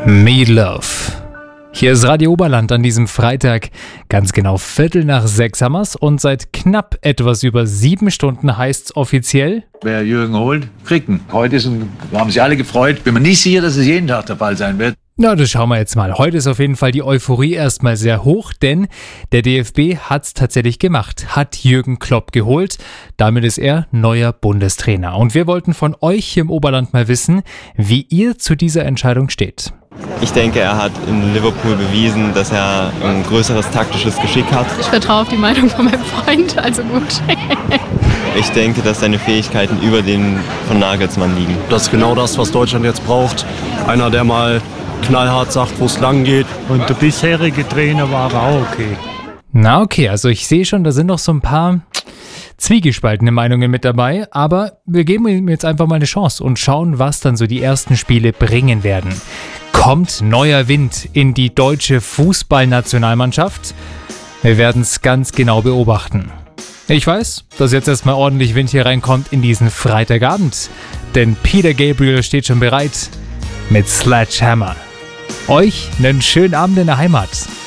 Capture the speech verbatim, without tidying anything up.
Meatloaf. Hier ist Radio Oberland an diesem Freitag. Ganz genau Viertel nach sechs haben wir's und seit knapp etwas über sieben Stunden heißt's offiziell: Wer Jürgen holt, kriegt ihn. Heute ist ein, haben sich alle gefreut. Bin mir nicht sicher, dass es jeden Tag der Fall sein wird. Na, das schauen wir jetzt mal. Heute ist auf jeden Fall die Euphorie erstmal sehr hoch, denn der D F B hat's tatsächlich gemacht, hat Jürgen Klopp geholt. Damit ist er neuer Bundestrainer. Und wir wollten von euch hier im Oberland mal wissen, wie ihr zu dieser Entscheidung steht. Ich denke, er hat in Liverpool bewiesen, dass er ein größeres taktisches Geschick hat. Ich vertraue auf die Meinung von meinem Freund, also gut. Ich denke, dass seine Fähigkeiten über den von Nagelsmann liegen. Das ist genau das, was Deutschland jetzt braucht. Einer, der mal knallhart sagt, wo es lang geht. Und der bisherige Trainer war auch okay. Na okay, also ich sehe schon, da sind noch so ein paar zwiegespaltene Meinungen mit dabei, aber wir geben ihm jetzt einfach mal eine Chance und schauen, was dann so die ersten Spiele bringen werden. Kommt neuer Wind in die deutsche Fußballnationalmannschaft? Wir werden es ganz genau beobachten. Ich weiß, dass jetzt erstmal ordentlich Wind hier reinkommt in diesen Freitagabend, denn Peter Gabriel steht schon bereit mit Sledgehammer. Euch einen schönen Abend in der Heimat.